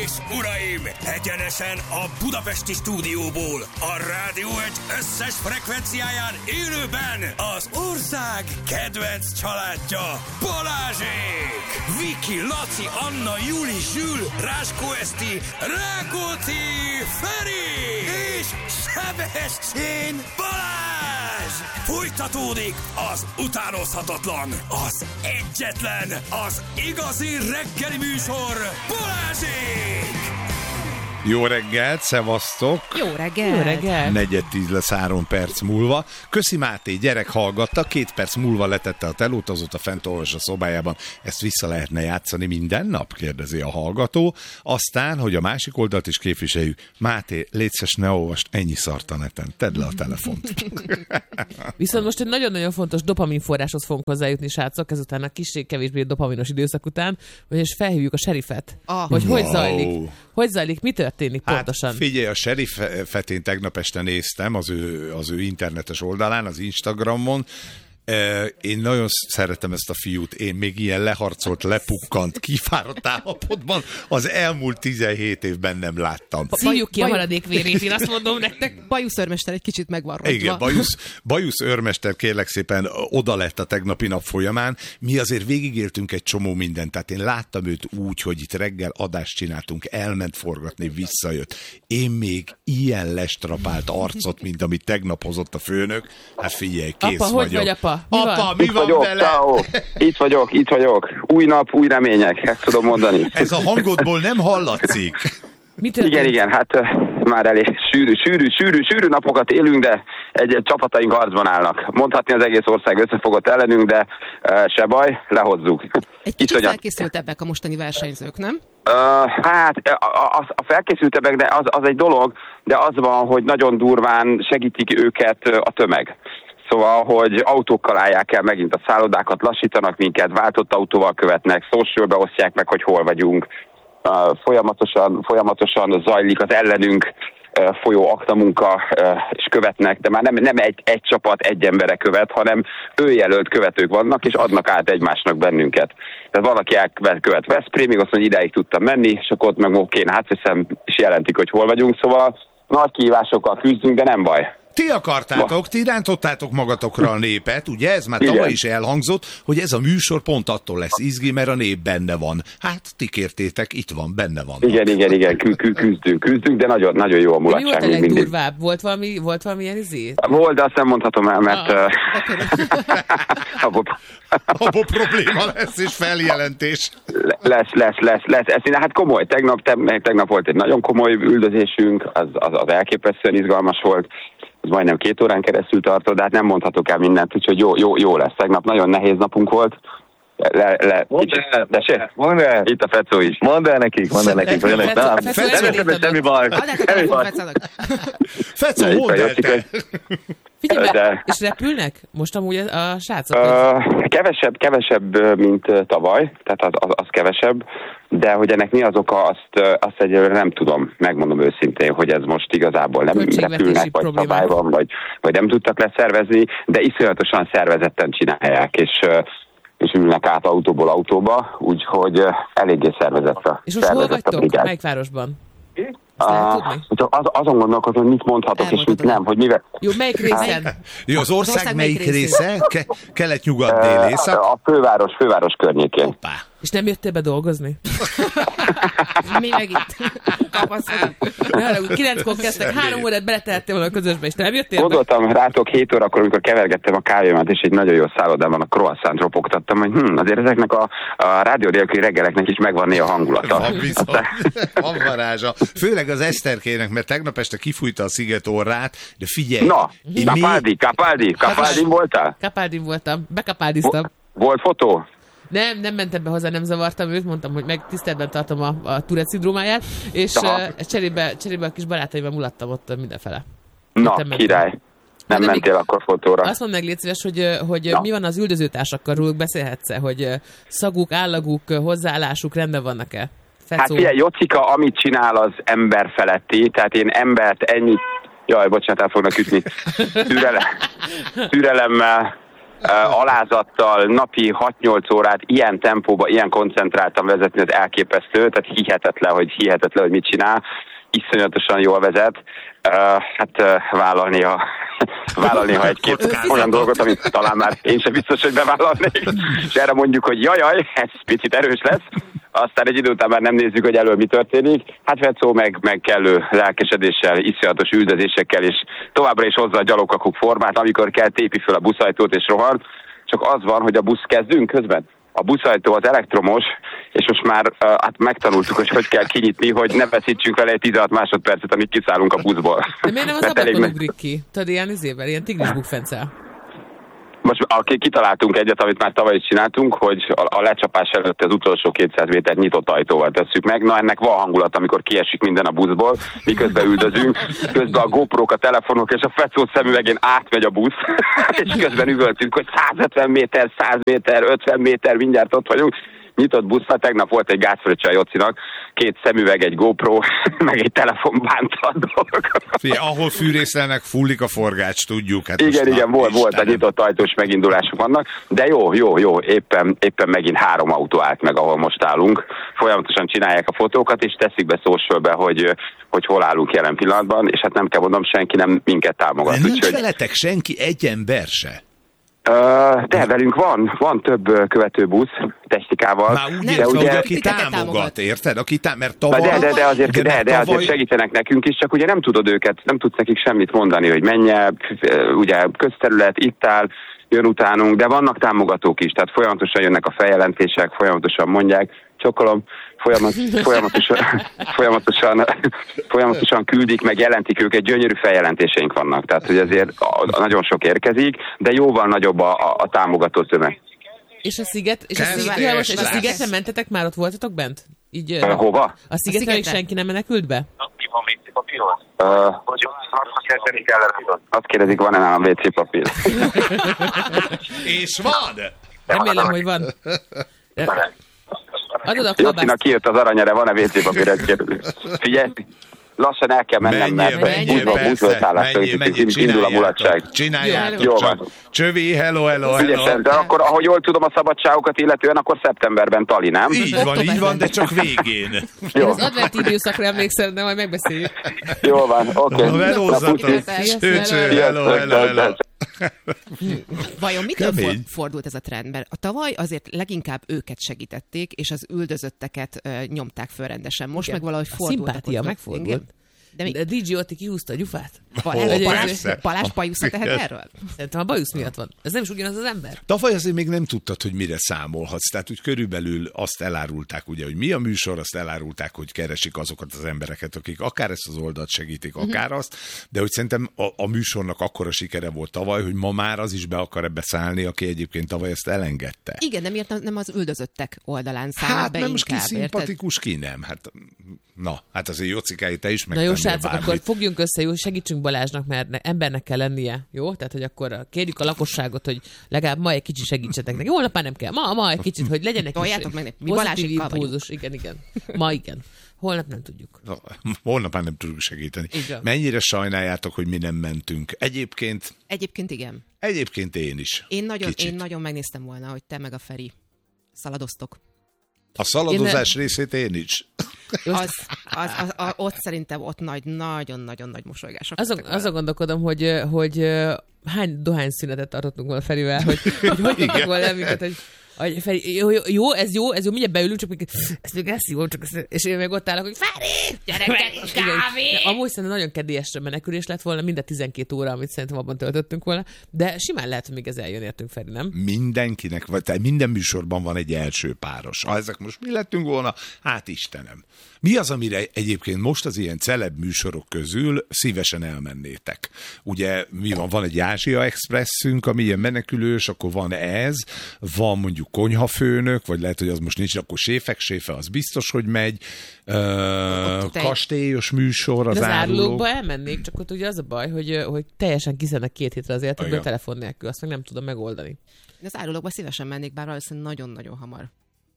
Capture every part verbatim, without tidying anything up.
és uraim, egyenesen a budapesti stúdióból, a Rádió egy összes frekvenciáján élőben az ország kedvenc családja, Balázsék! Viki, Laci, Anna, Juli, Zsül, Ráskó Eszti, Rákóczi, Feri és Sebestyén Balázs! Folytatódik az utánozhatatlan, az egyetlen, az igazi reggeli műsor, Balázsék! Jó reggelt, szevasztok! Jó reggelt! Jó reggelt! Negyed tíz lesz három perc múlva. Köszi Máté, gyerek hallgatta, két perc múlva letette a telót, azóta fent olvas a szobájában. Ezt vissza lehetne játszani minden nap? Kérdezi a hallgató. Aztán, hogy a másik oldalt is képviseljük. Máté, létszes, ne olvast ennyi szart a neten. Tedd le a telefont. Viszont most egy nagyon-nagyon fontos dopaminforráshoz fogunk hozzájutni, srácok, ezután a kissé-kevésbé dopaminos időszak után, és felhívjuk a serifet, Ah. hogy Wow. hogy zajlik. Hogy zajlik, mi történik pontosan? Hát figyelj, a Sheriffet én tegnap este néztem az ő, az ő internetes oldalán, az Instagramon. Én nagyon szeretem ezt a fiút, én még ilyen leharcolt, lepukkant, kifáradt állapotban az elmúlt tizenhét évben nem láttam. Szívjuk ki a Baj- maradék vérét, én azt mondom nektek. Bajusz őrmester egy kicsit megvan rontva. Igen, Bajusz, Bajusz őrmester kérlek szépen oda lett a tegnapi nap folyamán. Mi azért végigéltünk egy csomó mindent, tehát én láttam őt úgy, hogy itt reggel adást csináltunk, elment forgatni, visszajött. Én még ilyen lestrapált arcot, mint amit tegnap hozott a főnök. Hát figyelj, kész Apa, hogy vagyok. vagy, apa? Mi Apa, van? mi Itt van vagyok, vele? ciao. Itt vagyok, itt vagyok. Új nap, új remények, ezt tudom mondani. Ez a hangodból nem hallatszik. Mi történt? Igen, igen, hát uh, már elég sűrű, sűrű, sűrű, sűrű napokat élünk, de egy-egy csapataink harcban állnak. Mondhatni az egész ország összefogott ellenünk, de uh, se baj, lehozzuk. Egy kicsit Iszonyat. felkészültebbek a mostani versenyzők, nem? Uh, hát a, a, a felkészültebbek, de az, az egy dolog, de az van, hogy nagyon durván segítik őket a tömeg. Szóval, hogy autókkal állják el megint a szállodákat, lassítanak minket, váltott autóval követnek, socialbe osztják meg, hogy hol vagyunk. Uh, folyamatosan, folyamatosan zajlik az ellenünk uh, folyó aktamunka, uh, és követnek, de már nem, nem egy, egy csapat, egy embere követ, hanem önjelölt követők vannak, és adnak át egymásnak bennünket. Tehát valaki elkövet Veszprémig, azt mondja, ideig tudtam menni, és akkor ott meg oké, hát hiszem, és jelentik, hogy hol vagyunk, szóval nagy kihívásokkal küzdünk, de nem baj. Ti akartátok, ti rántottátok magatokra a népet, ugye? Ez már tavaly is elhangzott, hogy ez a műsor pont attól lesz izgi, mert a nép benne van. Hát ti kértétek, itt van, benne van. Igen, igen, igen, kü- kü- küzdünk, küzdünk, de nagyon, nagyon jó a Mi volt mulatság a még mindig. legdurvább? Volt valami, volt valami ilyen izé? Volt, de azt nem mondhatom el, mert Ah. uh, abból, Abba probléma lesz, és feljelentés. lesz, lesz, lesz, lesz. Ez, hát komoly, tegnap, te- tegnap volt egy nagyon komoly üldözésünk, az, az, az elképesztően izgalmas volt. Ez majdnem két órán keresztül tartott, de hát nem mondhatok el mindent, úgyhogy jó, jó, jó lesz. Tegnap nagyon nehéz napunk volt. Le, le, Mondd el, Tessék? mondd el. Itt a Fecó is. Mondd el nekik, mondd el nekik, hogy ennek Fecó- nem. Fecó Nem elindítod. értem, semmi baj. Adják a Semmi telefon baj. Fecának. Fecó, Na, itt mondd a el Jocika. te. Figyelj, De- meg, és repülnek? Most amúgy a, a srácok? Uh, kevesebb, kevesebb, ö, mint ö, tavaly, tehát az, az, az kevesebb, de hogy ennek mi az oka, azt, ö, azt egyelőre nem tudom, megmondom őszintén, hogy ez most igazából nem Költségvetési repülnek, vagy problémák. szabály van, vagy, vagy nem tudtak leszervezni, de iszonyatosan szervezetten csinálják, és, ö, és ülnek át autóból autóba, úgyhogy ö, eléggé szervezettre. És most hol szervezett a vagytok? brigád. Melyik városban? Azt lehet Ah, tudni? hogy az, azon gondolkodom, hogy mit mondhatok, és mit Elmondhatod. nem, hogy mivel... Jó, melyik részen? Jó, az ország, ország melyik melyik része? Ke- kelet, nyugat, dél, észak? A főváros, főváros környékén. Hoppá. És nem jöttél be dolgozni? Mi meg itt kapaszkodunk. kilenckor kezdtek, három órát beletehettél volna a közösbe, és te nem jöttél be? Gondoltam rátok hét órakor, amikor kevergettem a kávémat, és egy nagyon jó szállodában a croissant ropogtattam, hogy hm, azért ezeknek a, a rádió nélküli reggeleknek is megvan néha hangulata. Van bizony. Van varázsa. Főleg az Eszterkének, mert tegnap este kifújta a sziget orrát, de figyelj. Na, én Capaldi, Capaldi, Capaldin voltál? Kapáldin voltam, bekapáldiztam. Volt fotó? Nem, nem mentem be hozzá, nem zavartam őt, mondtam, hogy meg tiszteletben tartom a, a Tourette szindrómáját, és Aha. uh, cserébe, cserébe a kis barátaimmal mulattam ott mindenfele. Na, Jöttem meg. király. Nem nem mentél még- akkor fotóra. Azt mondd meg, légy szíves, hogy, hogy Na. mi van az üldözőtársakkal, róluk beszélhetsz-e, hogy szaguk, állaguk, hozzáállásuk rendben vannak-e? Fecó. Hát figyelj, Jocika, amit csinál, az ember feletti, tehát én embert ennyit... Jaj, bocsánat, el fognak ütni. Türele... Türelemmel uh, alázattal napi hat-nyolc órát ilyen tempóba, ilyen koncentráltan vezetni, az elképesztő, tehát hihetetlen, hogy hihetetlen, hogy mit csinál. Iszonyatosan jól vezet. Uh, hát uh, vállalni a vállalni, ha egy-két olyan dolgot, amit talán már én sem biztos, hogy bevállalnék, és erre mondjuk, hogy jajaj, ez picit erős lesz, aztán egy idő után már nem nézzük, hogy elől mi történik. Hát Vecó meg, meg kellő lelkesedéssel, iszonyatos üldözésekkel, és továbbra is hozza a gyalogkakuk formát, amikor kell tépi föl a buszajtót és rohan, csak az van, hogy a busz kezdünk közben. A buszajtó az elektromos, és most már uh, hát megtanultuk, hogy hogy kell kinyitni, hogy ne veszítsünk vele egy tizenhat másodpercet, amíg kiszállunk a buszból. De miért nem az ablakon ugrik ki? Tudod, ilyen izével, ilyen tigris bukfencel. Most aki kitaláltunk egyet, amit már tavaly is csináltunk, hogy a, a lecsapás előtt az utolsó kétszáz méter nyitott ajtóval tesszük meg. Na ennek van hangulat, amikor kiesik minden a buszból, miközben üldözünk, közben a GoPro-k, a telefonok és a Fecó szemüvegén átmegy a busz, és közben üvöltünk, hogy százötven méter, száz méter, ötven méter, mindjárt ott vagyunk. Nyitott buszra, tegnap volt egy gázfröccse a Jocinak, két szemüveg, egy GoPro, meg egy telefon bánta a dolog. Fie, ahol fűrészelnek, fullik a forgács, tudjuk. Hát igen, igen, volt, volt egy nyitott ajtós megindulások vannak, de jó, jó, jó, éppen, éppen megint három autó állt meg, ahol most állunk. Folyamatosan csinálják a fotókat, és teszik be socialbe, hogy, hogy hol állunk jelen pillanatban, és hát nem kell mondom, senki nem minket támogat. De nincs úgyhogy... veletek senki, egy ember se? Uh, de velünk van, van több követőbusz technikával. Már úgy de értem, ugye... hogy aki támogat, támogat, érted? Aki tá... mert tavaly... De, de, de, azért, de, de, de tavaly... azért segítenek nekünk is, csak ugye nem tudod őket, nem tudsz nekik semmit mondani, hogy menje, ugye közterület, itt áll, jön utánunk, de vannak támogatók is, tehát folyamatosan jönnek a feljelentések, folyamatosan mondják, csokolom, folyamat, folyamatosan, folyamatosan, folyamatosan küldik, meg jelentik őket, gyönyörű feljelentéseink vannak, tehát hogy azért nagyon sok érkezik, de jóval nagyobb a, a, a támogató tömeg. És a sziget, és a, sziget, és a szigetre mentetek már, ott voltatok bent? Így, uh, hova? A szigetre még senki nem menekült be? Ki van vé cé papírod? Uh, azt kérdezik, van-e nálam vé cé papír? És van! Remélem, hogy van. Adod a Jocinak kijött az aranyere, van-e vé cé papír? Ezt kérdezik. Figyelj! Lassan el kell mennem, menjél, mert buszoltállás indul a mulatság. Csináljátok Jó csak. Van. Csövi, hello, hello, hello. Figyelj, de akkor, ahogy jól tudom a szabadságokat illetően, akkor szeptemberben Tali, nem? Így van, így van, de csak végén. Én az adventi időszakra emlékszem, de majd megbeszéljük. Jó van, oké. Okay. Velózzatok. Hello, hello, hello. Vajon mitől for, fordult ez a trend? Mert a tavaly azért leginkább őket segítették, és az üldözötteket uh, nyomták föl rendesen. Most igen. meg valahogy fordult. A szimpátia megfordult. Igen. De, mi... de dé dzsé Otti kihúzta a gyufát? Balázs bajusza tehet erről? Szerintem a bajusz miatt van. Ez nem is ugyanaz az ember. Tavaly azért még nem tudtad, hogy mire számolhatsz. Tehát úgy körülbelül azt elárulták, ugye, hogy mi a műsor, azt elárulták, hogy keresik azokat az embereket, akik akár ezt az oldalt segítik, akár uh-huh. azt, de hogy szerintem a, a műsornak akkora sikere volt tavaly, hogy ma már az is be akar ebbe szállni, aki egyébként tavaly ezt elengedte. Igen, nem ért, nem az üldözöttek oldalán száll hát be nem most ki inkább, szimpatikus, ki nem. Hát, na, hát azért Jocikáit te is meg. Na jó, srácok, akkor fogjunk össze, jó, segítsünk Balázsnak, mert embernek kell lennie, jó? Tehát, hogy akkor kérjük a lakosságot, hogy legalább ma egy kicsit segítsetek neki. Holnap már nem kell. Ma, ma egy kicsit, hogy legyen egy kis meg, mi pozitív impulzus. Igen, igen. Ma igen. Holnap nem tudjuk. Na, holnap már nem tudjuk segíteni. Mennyire sajnáljátok, hogy mi nem mentünk? Egyébként... Egyébként igen. Egyébként én is. Én nagyon, én nagyon megnéztem volna, hogy te meg a Feri szaladoztok. A szaladozás én részét én is. Az, az, az, az, ott szerintem ott nagy, nagyon-nagyon nagy mosolygások. Azon, azon gondolkodom, hogy, hogy hány dohányszünetet tartottunk volna Ferivel, hogy hogy, hogy tudtuk volna minket, hogy Feri, jó, jó, ez jó, ez jó, mindjárt beülünk, csak még, ez még lesz jó, csak ez, és én meg ott állok, hogy Feri, gyerekek, kávé! Amúgy szerintem nagyon kedélyesre menekülés lett volna, mind a tizenkét óra, amit szerintem abban töltöttünk volna, de simán lehet, hogy még ez eljön értünk, Feri, nem? Mindenkinek, vagy tehát minden műsorban van egy első páros. Ha ezek most mi lettünk volna, hát Istenem. Mi az, amire egyébként most az ilyen celeb műsorok közül szívesen elmennétek? Ugye mi van? Van egy Ázsia Expresszünk, ami ilyen menekülős, akkor van ez, van mondjuk konyhafőnök, vagy lehet, hogy az most nincs, akkor séfek, séfe, az biztos, hogy megy. Uh, kastélyos műsor, az, az árulók. árulókba elmennék, csak ott ugye az a baj, hogy, hogy teljesen kiszednek két hétre az életedből telefon nélkül, azt meg nem tudom megoldani. Az árulókba szívesen mennék, bár valószínűleg nagyon-nagyon hamar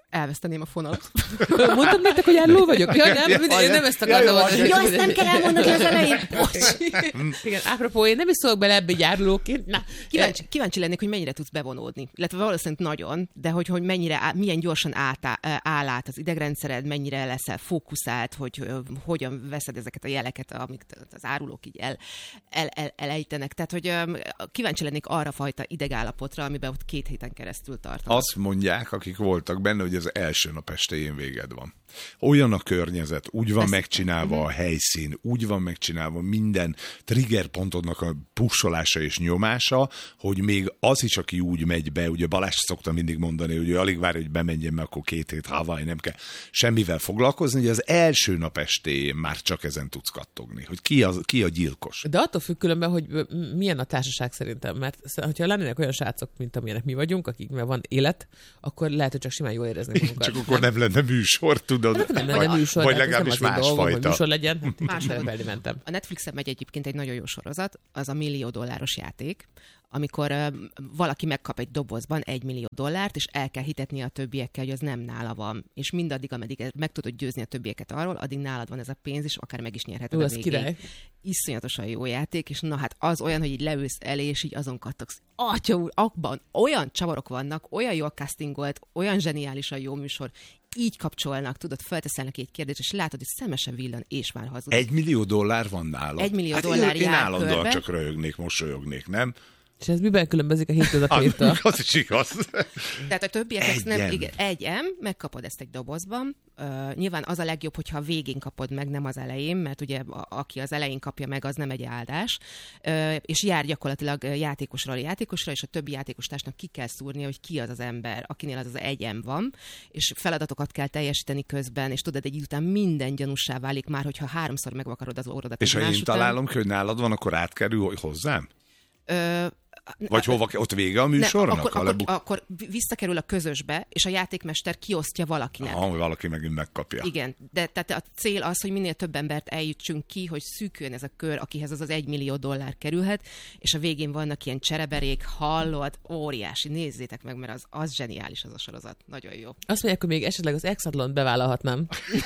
elveszteném a fonalat. Mondtam nektek, hogy álló vagyok? Ja, nem, ja, én nem ezt akartam mondani. Ja, ezt nem kell elmondani az elején. Bocs. Igen, apropó, én nem is szólok bele ebbe járulóként. Na, kíváncsi, kíváncsi lennék, hogy mennyire tudsz bevonódni. Illetve valószínűleg nagyon, de hogy, hogy mennyire, milyen gyorsan át, áll át az idegrendszered, mennyire leszel fókuszált, hogy hogyan veszed ezeket a jeleket, amik az árulók így el, el, el, elejtenek. Tehát, hogy kíváncsi lennék arra fajta idegállapotra, amiben ott két héten keresztül tartanak. Azt mondják, akik voltak benne, hogy az első nap estéjén véged van. Olyan a környezet, úgy van Ezt... megcsinálva uh-huh. a helyszín, úgy van megcsinálva minden triggerpontodnak a pussolása és nyomása, hogy még az is, aki úgy megy be, ugye Balázs szokta mindig mondani, hogy alig várja, hogy bemenjen, mert akkor két hét Hawaii, nem kell semmivel foglalkozni, hogy az első nap estéjén már csak ezen tudsz kattogni, hogy ki a, ki a gyilkos. De attól függ különben, hogy milyen a társaság szerintem, mert ha lennének olyan srácok, mint amilyenek mi vagyunk, akiknek van élet, akkor lehet, hogy csak simán jól érezni magunkat. Csak akkor nem lenne műsor, tudod? Hát nem lenne műsor, vagy legalábbis másfajta. Műsor legyen. Másfajta mentem. A Netflixen megy egyébként egy nagyon jó sorozat, az a millió dolláros játék, amikor uh, valaki megkap egy dobozban egy millió dollárt, és el kell hitetni a többiekkel, hogy az nem nála van. És mindaddig, ameddig meg tudod győzni a többieket arról, addig nálad van ez a pénz, és akár meg is nyerheted a végén. Iszonyatosan jó játék, és na hát az olyan, hogy így leülsz elé, és így azon kattogsz. Atya úr, abban olyan csavarok vannak, olyan jól castingolt, olyan zseniálisan jó műsor, így kapcsolnak, tudod, felteszel neki egy kérdést, és látod, hogy szemesen villan, és már hazud. Egy millió dollár van nálad? Egy millió hát dollár én, én jár állandóan körbe. csak röhögnék, mosolyognék, nem? És ez miben különbözik a hétköznapitől? Az is igaz. Tehát a többiek egy nem, em. igen, egy em, megkapod ezt egy dobozban. Uh, nyilván az a legjobb, hogyha a végén kapod meg, nem az elején, mert ugye a, aki az elején kapja meg, az nem egy áldás. Uh, és jár gyakorlatilag játékosról játékosra, és a többi játékostársnak ki kell szúrnia, hogy ki az az ember, akinél az az egy em van, és feladatokat kell teljesíteni közben, és tudod, egy idő után minden gyanússá válik már, hogyha háromszor megvakarod az órodat. És ha én után. találom ki, hogy nálad van, akkor átkerül hozzám? Uh, Vagy hova, ott vége a műsornak? Ne, akkor, lebuk... akkor, akkor visszakerül a közösbe, és a játékmester kiosztja valakinek. Aha, hogy valaki megint megkapja. Igen, de tehát a cél az, hogy minél több embert eljutsunk ki, hogy szűküljön ez a kör, akihez az az egy millió dollár kerülhet, és a végén vannak ilyen csereberék, hallod, óriási, nézzétek meg, mert az, az zseniális az a sorozat. Nagyon jó. Azt mondják, hogy még esetleg az Exatlont bevállalhatnám.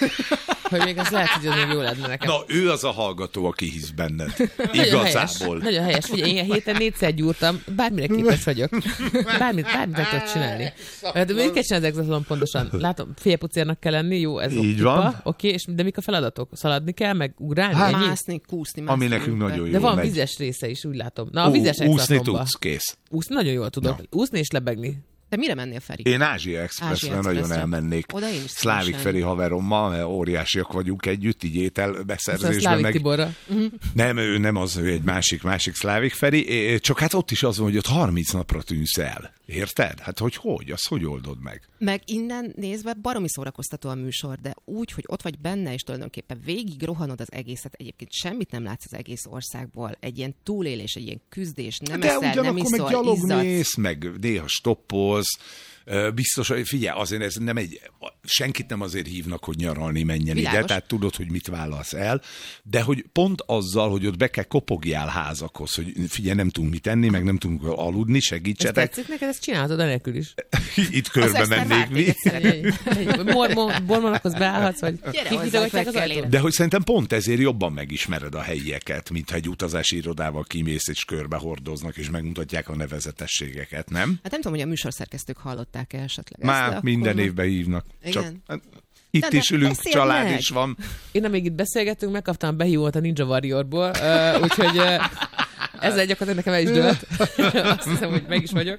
Hogy még az lehet, hogy az még jó lenne nekem. Na, ő az a hallgató, aki hisz benned. Nagyon Igazából. Helyes, nagyon helyes. Figyelj, én héten négyszer gyúrtam, bármire képes vagyok. Bármit, bármit meg tudod csinálni. De mit kell csinálni az Exatlon pontosan? Látom, félpucérnak kell lenni, jó, ez így van. Oké, és de mik a feladatok? Szaladni kell, meg ugrálni? Hát, mászni, kúszni, mászni. Ami nekünk nagyon jó. De van megy. vizes része is, úgy látom. Na, a vizes Ú, úszni Exatlonba. tudsz, kész. Úszni nagyon jól tudok. No. Úszni és lebegni. De mire mennél, Feri? Én Ázsia Expressre nagyon elmennék. Oda én is Szlávik Feri haverommal, mert óriásiak vagyunk együtt, így ételbeszerzésben. Szlávik meg... Tiborra. Nem, ő nem az, ő egy másik, másik Szlávik Feri. Csak hát ott is az van, hogy ott harminc napra tűnsz el. Érted? Hát hogy hogy? Azt hogy oldod meg? Meg innen nézve baromi szórakoztató a műsor, de úgy, hogy ott vagy benne, és tulajdonképpen végig rohanod az egészet, egyébként semmit nem látsz az egész országból. Egy ilyen túlélés, egy ilyen küzdés, nem de eszel, nem iszol, meg gyalog izzadsz. mész, meg néha stoppolsz. Biztos, hogy figyelj, azért ez nem egy, senkit nem azért hívnak, hogy nyaralni menjen Világos. ide, tehát tudod, hogy mit vállalsz el, de hogy pont azzal, hogy ott be kell kopogjál házakhoz, hogy figyelj, nem tudunk mit enni, meg nem tudunk aludni, segítsetek. Ez tetszik neked, ezt csinálhatod anélkül is. Itt körbe mennék mi. Bormonokhoz beállhatsz, vagy kikidolgatják az ajtót. De hogy szerintem pont ezért jobban megismered a helyieket, mint ha egy utazási irodával kimész és körbe hordoznak, és megmutatják a nevezetességeket, nem? Hát nem tudom, hogy a műsorszerkesztők hallották-e esetleg Már ezt, minden akkor... évben hívnak. Csak itt de, de is ülünk, család meg. Is van. Én amíg itt beszélgettünk, megkaptam a behívót a Ninja Warriorból, uh, úgyhogy uh, ezzel gyakorlatilag nekem el is dőlt. Azt hiszem, hogy meg is vagyok.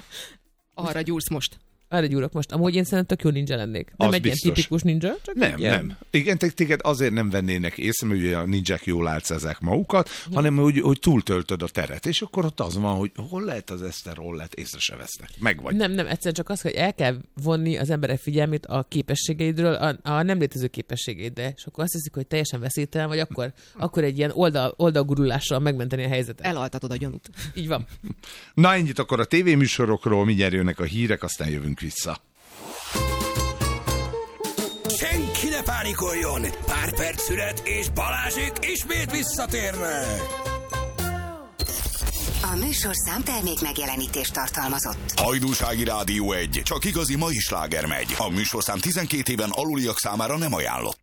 Arra gyúrsz most. Arra gyúrok most. Amúgy én szerintem tök jó ninja lennék. Nem az egy biztos. Ilyen tipikus ninja, csak nem, ilyen. nem. Igen, téged azért nem vennének észre, mert ugye a ninják jól álcázzák magukat, hm. hanem hogy, hogy túltöltöd a teret, és akkor ott az van, hogy hol lehet az Eszter, hol lehet, észre se vesznek. Megvagy. Nem, nem, egyszerűen csak az, hogy el kell vonni az emberek figyelmét a képességeidről, a, a nem létező képességeidre, és akkor azt hiszik, hogy teljesen veszélytelen, vagy akkor, akkor egy ilyen oldal, oldalgurulással megmenteni a helyzetet. Elaltatod a gyanút. Így van. Na ennyit akkor a tévéműsorokról, mindjárt jönnek a hírek, aztán jövünk vissza. Senki ne pánikoljon! Pár perc szület, és Balázsék ismét visszatérnek! A műsorszám termék megjelenítést tartalmazott. Hajdúsági Rádió egy. Csak igazi mai sláger megy. A műsorszám tizenkét éven aluliak számára nem ajánlott.